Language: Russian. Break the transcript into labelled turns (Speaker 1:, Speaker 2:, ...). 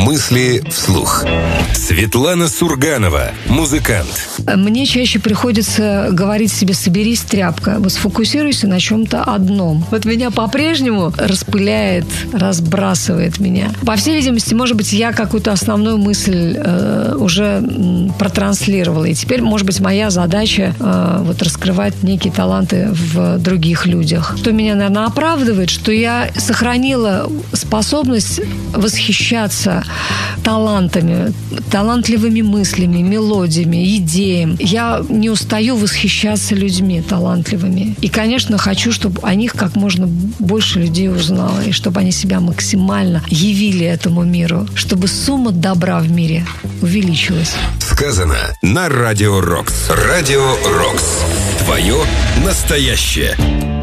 Speaker 1: Мысли вслух. Светлана Сурганова, музыкант.
Speaker 2: Мне чаще приходится говорить себе: соберись, тряпка, вот сфокусируйся на чем-то одном. Вот меня по-прежнему распыляет, разбрасывает меня. По всей видимости, может быть, я какую-то основную мысль уже протранслировала. И теперь, может быть, моя задача вот раскрывать некие таланты в других людях. Что меня, наверное, оправдывает, что я сохранила способность восхищаться талантами, талантливыми мыслями, мелодиями, идеями. Я не устаю восхищаться людьми талантливыми. И, конечно, хочу, чтобы о них как можно больше людей узнало, и чтобы они себя максимально явили этому миру, чтобы сумма добра в мире увеличилась.
Speaker 1: Сказано на Радио Рокс. Радио Рокс. Твое настоящее.